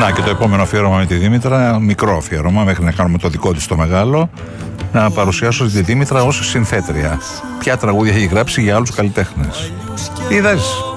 Να και το επόμενο αφιέρωμα με τη Δήμητρα, μικρό αφιέρωμα μέχρι να κάνουμε το δικό της το μεγάλο, να παρουσιάσω τη Δήμητρα ως συνθέτρια. Ποια τραγούδια έχει γράψει για άλλους καλλιτέχνες. Είδες.